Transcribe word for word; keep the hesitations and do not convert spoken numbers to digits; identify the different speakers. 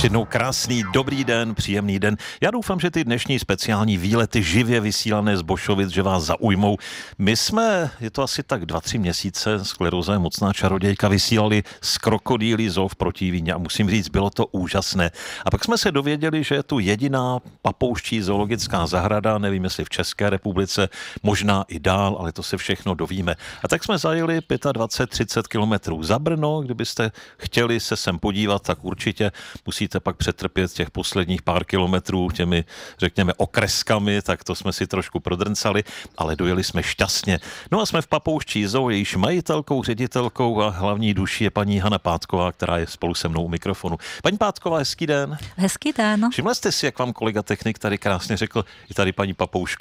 Speaker 1: jednou krásný, dobrý den, příjemný den. Já doufám, že ty dnešní speciální výlety živě vysílané z Bošovic, že vás zaujmou. My jsme, je to asi tak dva, tři měsíce, Skleróza je mocná čarodějka, vysílali z Krokodýlí zoo v Protívíně a musím říct, bylo to úžasné. A pak jsme se dověděli, že je tu jediná papouščí zoologická zahrada, nevím, jestli v České republice, možná i dál, ale to se všechno dovíme. A tak jsme zajeli dvacet pět třicet kilometrů za Brno, kdybyste chtěli se sem podívat, tak určitě musíte pak přetrpět těch posledních pár kilometrů těmi, řekněme, okreskami, tak to jsme si trošku prodrncali, ale dojeli jsme šťastně. No a jsme v papouščí zoo, jejíž majitelkou, ředitelkou a hlavní duší je paní Hana Pátková, která je spolu se mnou u mikrofonu. Paní Pátková, hezký den.
Speaker 2: Hezký den.
Speaker 1: Všimla jste si, jak vám kolega technik tady krásně řekl, je tady paní papoušková.